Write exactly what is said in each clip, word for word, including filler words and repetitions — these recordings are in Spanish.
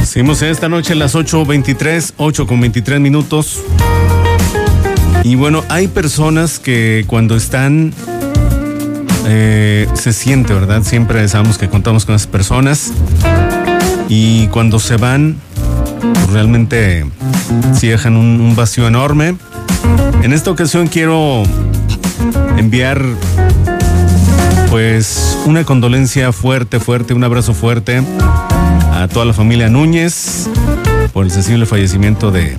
Seguimos en esta noche a las ocho veintitrés, ocho con veintitrés minutos. Y bueno, hay personas que cuando están, eh, se siente, ¿verdad? Siempre sabemos que contamos con esas personas. Y cuando se van, pues realmente sí dejan un, un vacío enorme. En esta ocasión quiero enviar pues una condolencia fuerte, fuerte, un abrazo fuerte a toda la familia Núñez por el sensible fallecimiento de, de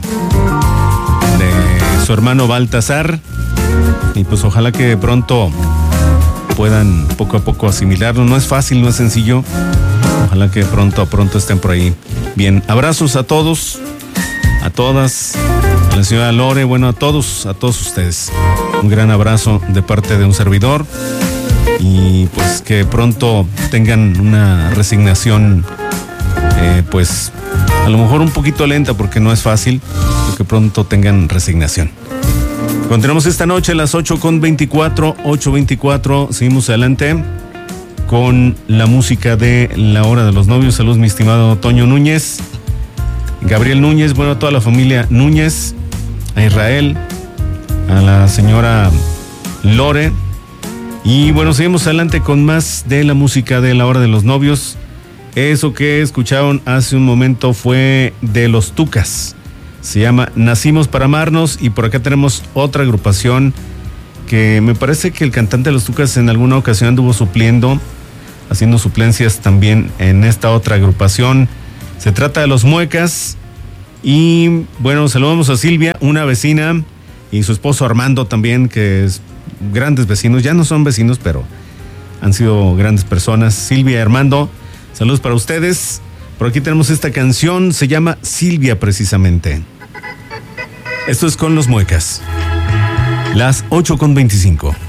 su hermano Baltasar. Y pues ojalá que pronto puedan poco a poco asimilarlo. No es fácil, no es sencillo. Ojalá que pronto, pronto estén por ahí. Bien, abrazos a todos, a todas, a la señora Lore, bueno, a todos, a todos ustedes. Un gran abrazo de parte de un servidor y pues que pronto tengan una resignación, eh, pues a lo mejor un poquito lenta porque no es fácil, pero que pronto tengan resignación. Continuamos esta noche a las ocho con veinticuatro, ocho veinticuatro, seguimos adelante con la música de La Hora de los Novios. Saludos, mi estimado Toño Núñez, Gabriel Núñez, bueno, a toda la familia Núñez, a Israel, a la señora Lore. Y bueno, seguimos adelante con más de la música de La Hora de los Novios. Eso que escucharon hace un momento fue de Los Tucas. Se llama Nacimos para Amarnos. Y por acá tenemos otra agrupación que me parece que el cantante de Los Tucas en alguna ocasión anduvo supliendo, haciendo suplencias también en esta otra agrupación. Se trata de Los Muecas. Y bueno, saludamos a Silvia, una vecina, y su esposo Armando también, que es grandes vecinos. Ya no son vecinos, pero han sido grandes personas. Silvia y Armando, saludos para ustedes. Por aquí tenemos esta canción, se llama Silvia precisamente. Esto es con Los Muecas. Las ocho con veinticinco.